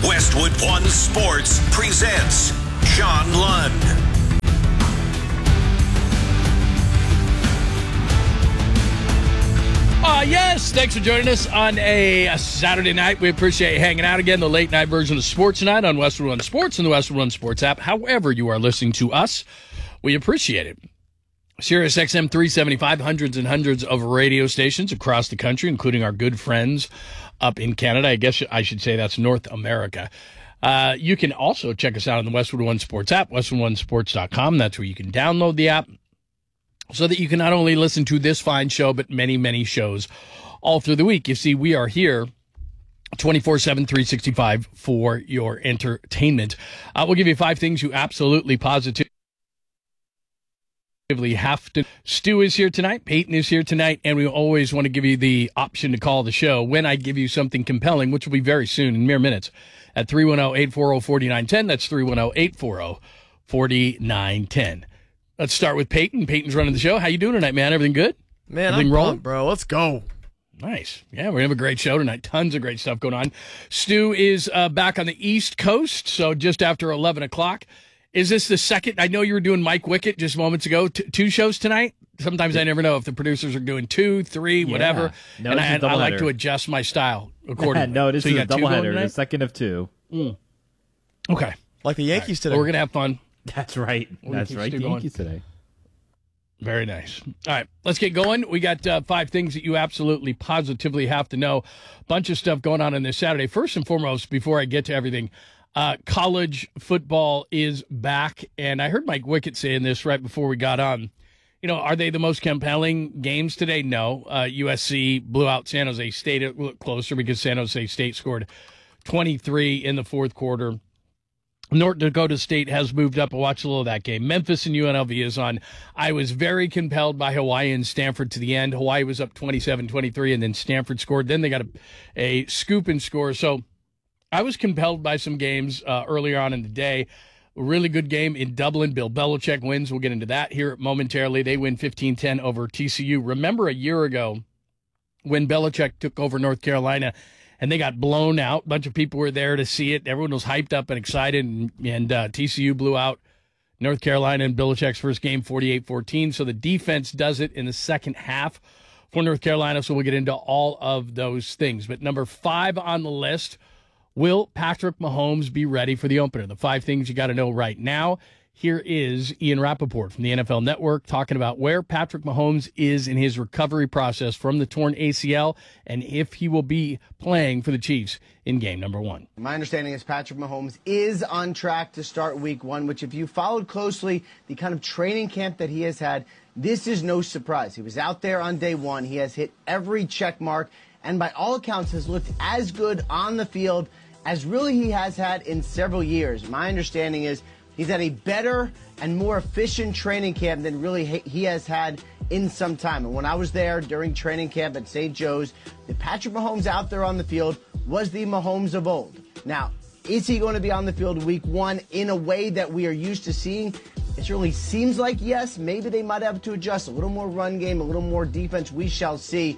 Westwood One Sports presents John Lund. Yes, thanks for joining us on a Saturday night. We appreciate you hanging out again, the late night version of Sports Night on Westwood One Sports and the Westwood One Sports app. However you are listening to us, we appreciate it. Sirius XM 375, hundreds and hundreds of radio stations across the country, including our good friends up in Canada. I guess I should say that's North America. You can also check us out on the Westwood One Sports app, westwoodonesports.com. That's where you can download the app, so that you can not only listen to this fine show, but many, many shows all through the week. You see, we are here 24/7, 365 for your entertainment. We'll give you 5 things you absolutely positively have to. Stu is here tonight. Peyton is here tonight. And we always want to give you the option to call the show when I give you something compelling, which will be very soon in mere minutes at 310-840-4910. That's 310-840-4910. Let's start with Peyton. Peyton's running the show. How you doing tonight, man? Everything good? Man, Everything I'm rolling? pumped, bro. Let's go. Nice. Yeah, we're going to have a great show tonight. Tons of great stuff going on. Stu is back on the East Coast, so just after 11 o'clock. Is this the second? I know you were doing Mike Wickett just moments ago. 2 shows tonight? Sometimes I never know if the producers are doing 2, 3, whatever. No, and it's a I like doubleheader. to adjust my style accordingly. No, this So is you a got 2 going doubleheader, tonight? the second of 2. Okay. Like the Yankees today. Well, we're going to have fun. That's right. That's keep right. Stu The going. Yankees today. Very nice. All right, let's get going. We got 5 things that you absolutely positively have to know. Bunch of stuff going on this Saturday. First and foremost, before I get to everything, college football is back. And I heard Mike Wickett saying this right before we got on. You know, are they the most compelling games today? No. USC blew out San Jose State. It looked closer because San Jose State scored 23 in the fourth quarter. North Dakota State has moved up. I watched a little of that game. Memphis and UNLV is on. I was very compelled by Hawaii and Stanford to the end. Hawaii was up 27-23, and then Stanford scored. Then they got a scoop and score. So I was compelled by some games earlier on in the day. A really good game in Dublin. Bill Belichick wins. We'll get into that here momentarily. They win 15-10 over TCU. Remember a year ago when Belichick took over North Carolina, and they got blown out. A bunch of people were there to see it. Everyone was hyped up and excited, and TCU blew out North Carolina in Belichick's first game, 48-14. So the defense does it in the second half for North Carolina, so we'll get into all of those things. But number 5 on the list, will Patrick Mahomes be ready for the opener? The 5 things you got to know right now. Here is Ian Rappaport from the NFL Network talking about where Patrick Mahomes is in his recovery process from the torn ACL and if he will be playing for the Chiefs in game number 1. My understanding is Patrick Mahomes is on track to start week 1, which if you followed closely the kind of training camp that he has had, this is no surprise. He was out there on day 1. He has hit every check mark and by all accounts has looked as good on the field as really he has had in several years. My understanding is he's had a better and more efficient training camp than really he has had in some time. And when I was there during training camp at St. Joe's, the Patrick Mahomes out there on the field was the Mahomes of old. Now, is he going to be on the field week 1 in a way that we are used to seeing? It certainly seems like yes. Maybe they might have to adjust a little more run game, a little more defense. We shall see.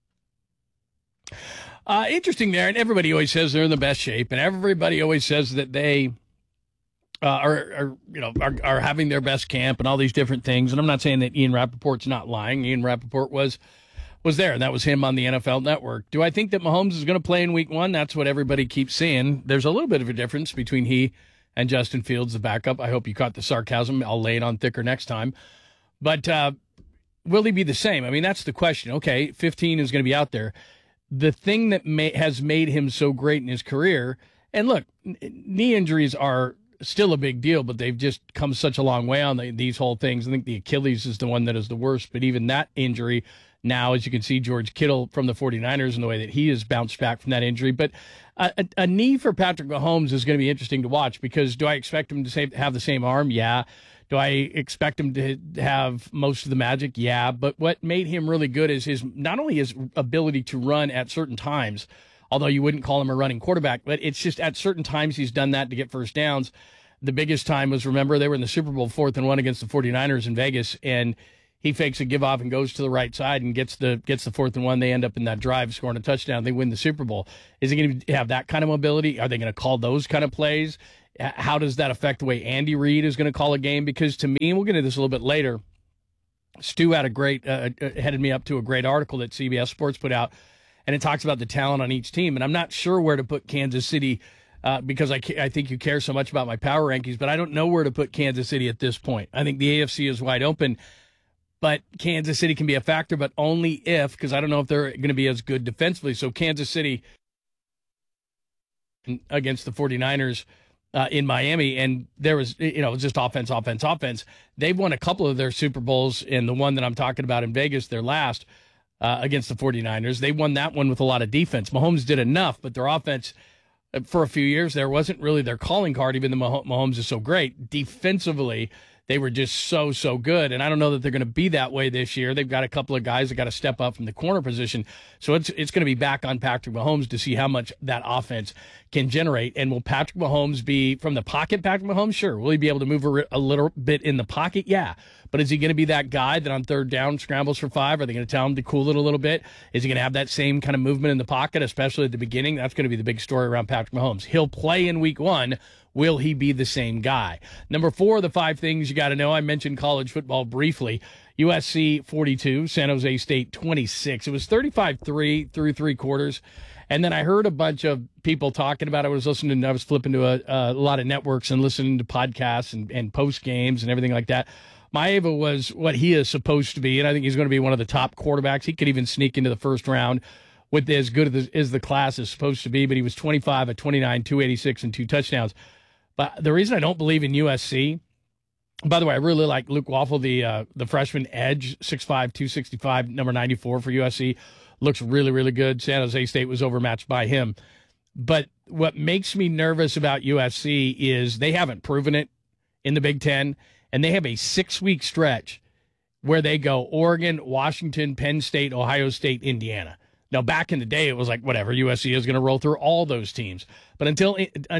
Interesting there, and everybody always says they're in the best shape, and everybody always says that they are having their best camp and all these different things. And I'm not saying that Ian Rappaport's not lying. Ian Rappaport was there, and that was him on the NFL Network. Do I think that Mahomes is going to play in week 1? That's what everybody keeps saying. There's a little bit of a difference between he and Justin Fields, the backup. I hope you caught the sarcasm. I'll lay it on thicker next time. But will he be the same? I mean, that's the question. Okay, 15 is going to be out there. The thing that has made him so great in his career, and look, knee injuries are still a big deal, but they've just come such a long way on these whole things. I think the Achilles is the one that is the worst, but even that injury now, as you can see, George Kittle from the 49ers and the way that he has bounced back from that injury. But a knee for Patrick Mahomes is going to be interesting to watch because do I expect him to have the same arm? Yeah. Do I expect him to have most of the magic? Yeah. But what made him really good is not only his ability to run at certain times, although you wouldn't call him a running quarterback, but it's just at certain times he's done that to get first downs. The biggest time was, remember, they were in the Super Bowl 4th and 1 against the 49ers in Vegas, and he fakes a give off and goes to the right side and gets the 4th and 1. They end up in that drive, scoring a touchdown. They win the Super Bowl. Is he going to have that kind of mobility? Are they going to call those kind of plays? How does that affect the way Andy Reid is going to call a game? Because to me, and we'll get into this a little bit later, Stu had a great headed me up to a great article that CBS Sports put out, and it talks about the talent on each team. And I'm not sure where to put Kansas City because I think you care so much about my power rankings, but I don't know where to put Kansas City at this point. I think the AFC is wide open. But Kansas City can be a factor, but only if, because I don't know if they're going to be as good defensively. So Kansas City against the 49ers in Miami, and there was, it was just offense. They've won a couple of their Super Bowls, and the one that I'm talking about in Vegas, their last, against the 49ers, they won that one with a lot of defense. Mahomes did enough, but their offense for a few years there wasn't really their calling card, even though Mahomes is so great. Defensively, they were just so good, and I don't know that they're going to be that way this year. They've got a couple of guys that got to step up from the corner position, so it's going to be back on Patrick Mahomes to see how much that offense can generate. And will Patrick Mahomes be from the pocket Patrick Mahomes? Sure. Will he be able to move a little bit in the pocket? Yeah. But is he going to be that guy that on 3rd down scrambles for 5? Are they going to tell him to cool it a little bit? Is he going to have that same kind of movement in the pocket, especially at the beginning? That's going to be the big story around Patrick Mahomes. He'll play in week 1. Will he be the same guy? Number 4, the 5 things you got to know. I mentioned college football briefly. USC 42, San Jose State 26. It was 35-3 through 3 quarters. And then I heard a bunch of people talking about it. I was flipping to a lot of networks and listening to podcasts and post games and everything like that. Maeva was what he is supposed to be, and I think he's going to be one of the top quarterbacks. He could even sneak into the first round with as good as the class is supposed to be, but he was 25 at 29, 286, and 2 touchdowns. But the reason I don't believe in USC, by the way, I really like Luke Waffle, the freshman edge, 6'5", 265, number 94 for USC. Looks really, really good. San Jose State was overmatched by him. But what makes me nervous about USC is they haven't proven it in the Big Ten, and they have a 6-week stretch where they go Oregon, Washington, Penn State, Ohio State, Indiana. Now, back in the day, it was like, whatever, USC is going to roll through all those teams. But until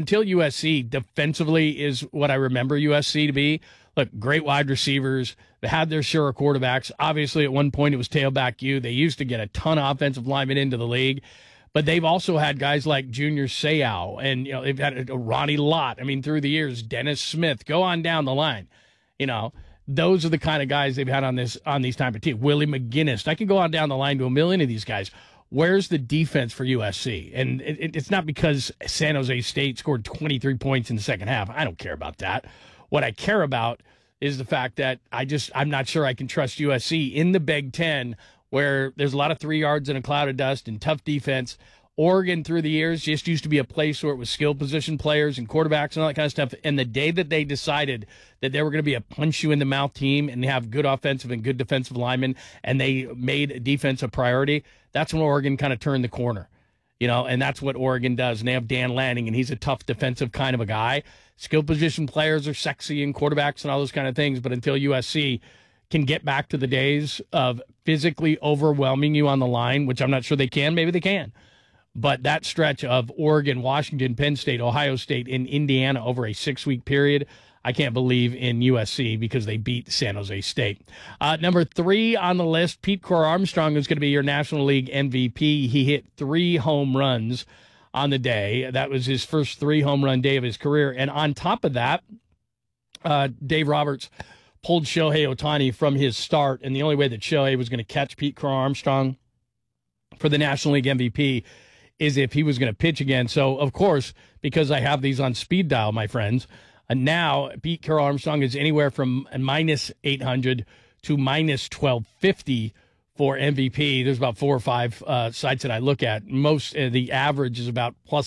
USC defensively is what I remember USC to be, look, great wide receivers. They had their share of quarterbacks. Obviously, at one point, it was tailback U. They used to get a ton of offensive linemen into the league. But they've also had guys like Junior Seau, and they've had Ronnie Lott. I mean, through the years, Dennis Smith. Go on down the line. Those are the kind of guys they've had on these type of teams. Willie McGinnis. I can go on down the line to a million of these guys. Where's the defense for USC? And it's not because San Jose State scored 23 points in the second half. I don't care about that. What I care about is the fact that I'm not sure I can trust USC in the Big Ten, where there's a lot of 3 yards in a cloud of dust and tough defense. Oregon, through the years, just used to be a place where it was skill position players and quarterbacks and all that kind of stuff. And the day that they decided that they were going to be a punch-you-in-the-mouth team and have good offensive and good defensive linemen, and they made defense a priority, that's when Oregon kind of turned the corner. And that's what Oregon does. And they have Dan Lanning, and he's a tough defensive kind of a guy. Skill position players are sexy and quarterbacks and all those kind of things. But until USC can get back to the days of physically overwhelming you on the line, which I'm not sure they can, maybe they can. But that stretch of Oregon, Washington, Penn State, Ohio State, and Indiana over a 6-week period, I can't believe in USC because they beat San Jose State. Number 3 on the list, Pete Crow-Armstrong is going to be your National League MVP. He hit 3 home runs on the day. That was his first 3 home run day of his career. And on top of that, Dave Roberts pulled Shohei Ohtani from his start. And the only way that Shohei was going to catch Pete Crow-Armstrong for the National League MVP is if he was going to pitch again. So, of course, because I have these on speed dial, my friends, now Pete Crow-Armstrong is anywhere from minus 800 to minus 1250 for MVP. There's about 4 or 5 sites that I look at. Most the average is about minus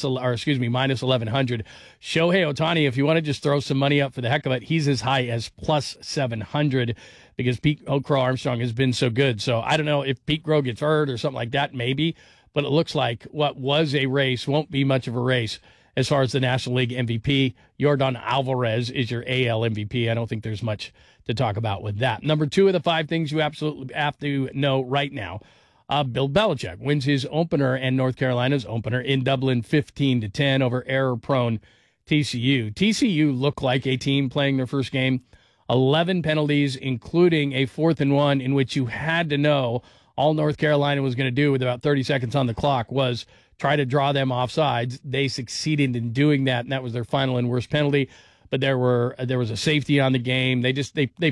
1100. Shohei Ohtani, if you want to just throw some money up for the heck of it, he's as high as plus 700 because Pete Crow-Armstrong has been so good. So I don't know if Pete Crow gets hurt or something like that, maybe. But it looks like what was a race won't be much of a race as far as the National League MVP. Yordan Alvarez is your AL MVP. I don't think there's much to talk about with that. Number 2 of the 5 things you absolutely have to know right now. Bill Belichick wins his opener and North Carolina's opener in Dublin 15-10 over error-prone TCU. TCU looked like a team playing their first game 11 penalties, including a 4th and 1 in which you had to know all North Carolina was going to do with about 30 seconds on the clock was try to draw them offsides. They succeeded in doing that, and that was their final and worst penalty. But there was a safety on the game. They